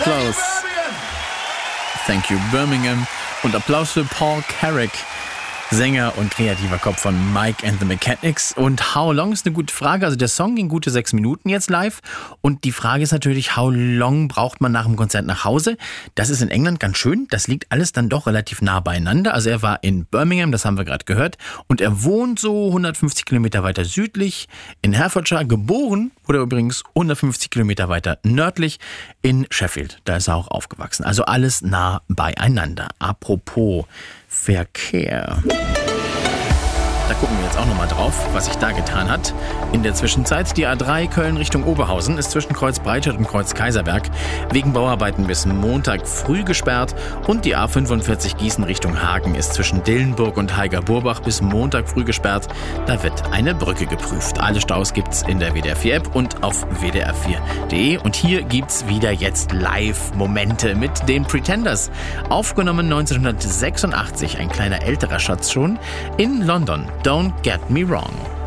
close. Thank you, Birmingham. Und Applaus für Paul Carrick, Sänger und kreativer Kopf von Mike and the Mechanics. Und How Long ist eine gute Frage. Also der Song ging gute 6 Minuten jetzt live. Und die Frage ist natürlich, how long braucht man nach dem Konzert nach Hause? Das ist in England ganz schön. Das liegt alles dann doch relativ nah beieinander. Also er war in Birmingham, das haben wir gerade gehört. Und er wohnt so 150 Kilometer weiter südlich in Hertfordshire. Geboren wurde er übrigens 150 Kilometer weiter nördlich in Sheffield. Da ist er auch aufgewachsen. Also alles nah beieinander. Apropos Verkehr. Da gucken wir jetzt auch nochmal drauf, was sich da getan hat. In der Zwischenzeit, die A3 Köln Richtung Oberhausen ist zwischen Kreuz Breitscheid und Kreuz Kaiserberg wegen Bauarbeiten bis Montag früh gesperrt und die A45 Gießen Richtung Hagen ist zwischen Dillenburg und Heiger-Burbach bis Montag früh gesperrt. Da wird eine Brücke geprüft. Alle Staus gibt's in der WDR 4 App und auf wdr4.de. Und hier gibt's wieder jetzt Live-Momente mit den Pretenders. Aufgenommen 1986, ein kleiner älterer Schatz schon, in London. Don't Get Me Wrong.